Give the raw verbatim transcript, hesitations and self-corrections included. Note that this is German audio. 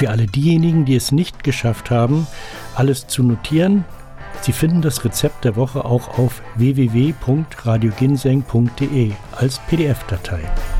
Für alle diejenigen, die es nicht geschafft haben, alles zu notieren, Sie finden das Rezept der Woche auch auf w w w punkt radio ginseng punkt d e als P D F-Datei.